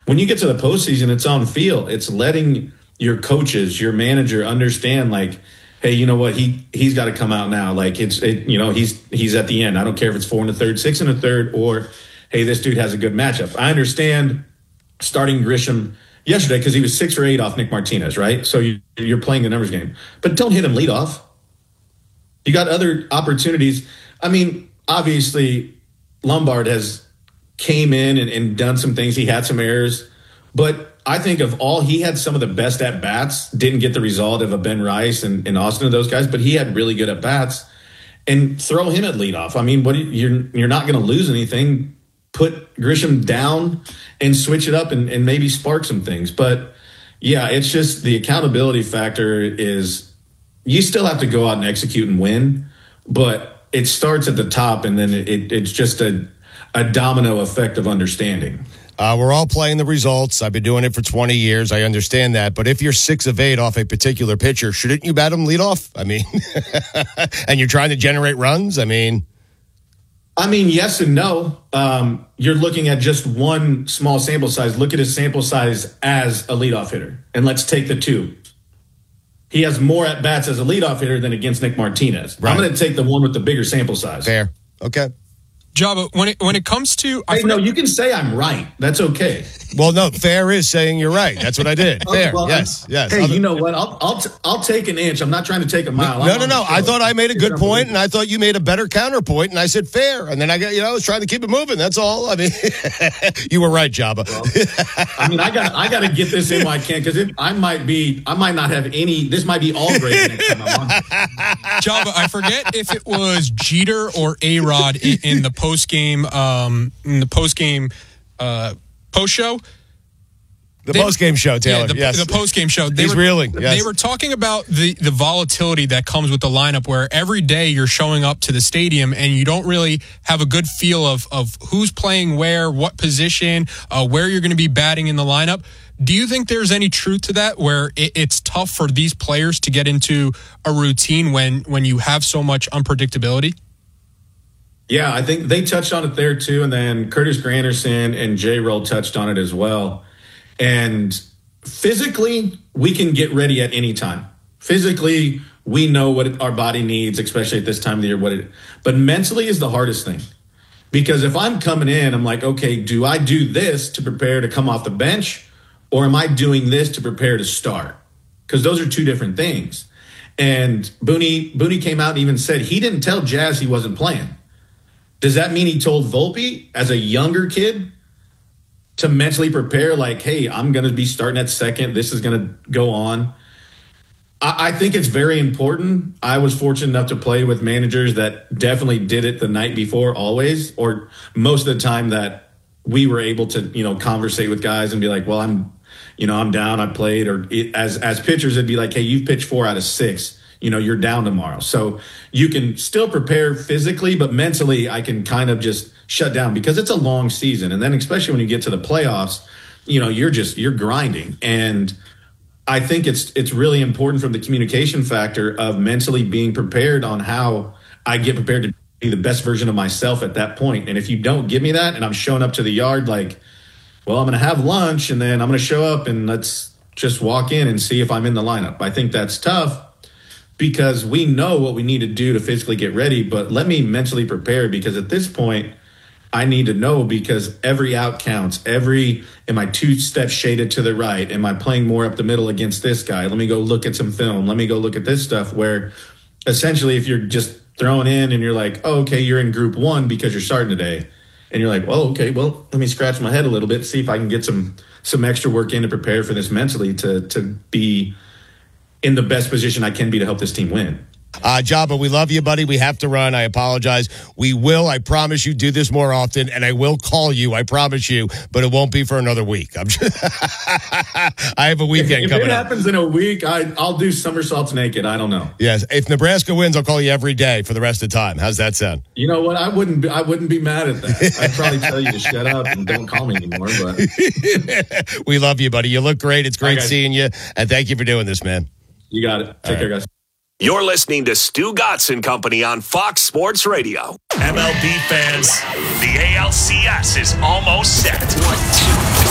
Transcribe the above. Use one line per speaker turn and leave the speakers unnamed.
when you get to the postseason, it's on field. It's letting your coaches, your manager understand, like, hey, you know what? He's got to come out now. Like he's at the end. I don't care if it's 4 1/3, 6 1/3, or hey, this dude has a good matchup. I understand starting Grisham yesterday because he was 6 for 8 off Nick Martinez, right? So you're playing the numbers game, but don't hit him lead off. You got other opportunities. I mean, obviously, Lombard has came in and done some things. He had some errors, but I think of all, he had some of the best at-bats, didn't get the result of a Ben Rice and Austin of those guys, but he had really good at-bats. And throw him at leadoff. I mean, you're not going to lose anything. Put Grisham down and switch it up and maybe spark some things. But, yeah, it's just the accountability factor is you still have to go out and execute and win, but it starts at the top, and then it's just a domino effect of understanding.
We're all playing the results. I've been doing it for 20 years. I understand that. But if you're 6 of 8 off a particular pitcher, shouldn't you bat him lead off? I mean, and you're trying to generate runs? I mean,
yes and no. You're looking at just one small sample size. Look at his sample size as a leadoff hitter. And let's take the 2. He has more at-bats as a leadoff hitter than against Nick Martinez. Right. I'm going to take the one with the bigger sample size.
Fair. Okay.
Jabba, when it comes to...
no, you can say I'm right. That's okay.
Well, no, fair is saying you're right. That's what I did. Fair, well, yes.
Hey, you know what? I'll take an inch. I'm not trying to take a mile.
No. I thought I made a good point, and I thought you made a better counterpoint, and I said fair. And then I was trying to keep it moving. That's all. I mean, you were right, Jabba.
Well, I got to get this in while I can, because I might not have any. This might be all great next time I'm on.
Jabba, I forget if it was Jeter or A-Rod in the post game post show.
The post-game show, Taylor.
Yeah,
yes.
The post-game show.
He's reeling. Yes.
They were talking about the volatility that comes with the lineup, where every day you're showing up to the stadium and you don't really have a good feel of who's playing where, what position, where you're going to be batting in the lineup. Do you think there's any truth to that, where it's tough for these players to get into a routine when you have so much unpredictability?
Yeah, I think they touched on it there too, and then Curtis Granderson and J-Roll touched on it as well. And physically, we can get ready at any time. Physically, we know what our body needs, especially at this time of the year. But mentally is the hardest thing. Because if I'm coming in, I'm like, okay, do I do this to prepare to come off the bench, or am I doing this to prepare to start? Because those are two different things. And Booney came out and even said he didn't tell Jazz he wasn't playing. Does that mean he told Volpe as a younger kid to mentally prepare, like, hey, I'm going to be starting at second. This is going to go on. I think it's very important. I was fortunate enough to play with managers that definitely did it the night before, always, or most of the time that we were able to, conversate with guys and be like, well, I'm down, I played. Or as pitchers, it'd be like, hey, you've pitched 4 out of 6. You're down tomorrow. So you can still prepare physically, but mentally I can kind of just shut down, because it's a long season. And then especially when you get to the playoffs, you're grinding. And I think it's really important from the communication factor of mentally being prepared on how I get prepared to be the best version of myself at that point. And if you don't give me that, and I'm showing up to the yard like, well, I'm going to have lunch and then I'm going to show up and let's just walk in and see if I'm in the lineup. I think that's tough, because we know what we need to do to physically get ready, but let me mentally prepare, because at this point I need to know, because every out counts. Am I 2 steps shaded to the right? Am I playing more up the middle against this guy? Let me go look at some film. Let me go look at this stuff, where essentially if you're just thrown in and you're like, oh, okay, you're in group 1 because you're starting today. And you're like, well, okay, well, let me scratch my head a little bit, see if I can get some extra work in to prepare for this mentally to be in the best position I can be to help this team win.
Jabba, we love you, buddy. We have to run. I apologize. We will, I promise you, do this more often, and I will call you, I promise you, but it won't be for another week. I have a weekend coming up. If it
happens in a week, I'll do somersaults naked. I don't know.
Yes. If Nebraska wins, I'll call you every day for the rest of the time. How's that sound?
You know what? I wouldn't be mad at that. I'd probably tell you to shut up and don't call me anymore. But
we love you, buddy. You look great. It's great seeing you, and thank you for doing this, man.
You got it. Take care, guys.
You're listening to Stu Gotts and Company on Fox Sports Radio. MLB fans, the ALCS is almost set. 1, 2, 3.